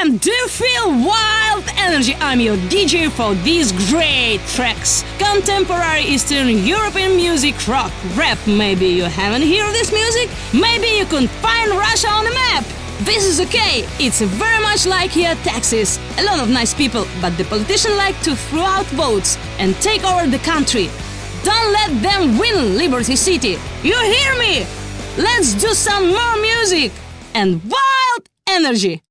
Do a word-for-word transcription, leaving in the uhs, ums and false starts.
and do you feel wild energy? I'm your D J for these great tracks. Contemporary Eastern European music, rock, rap. Maybe you haven't heard this music? Maybe you couldn't find Russia on the map. This is okay. It's very much like here Texas. A lot of nice people, but the politicians like to throw out votes and take over the country. Don't let them win Liberty City. You hear me? Let's do some more music and wild energy.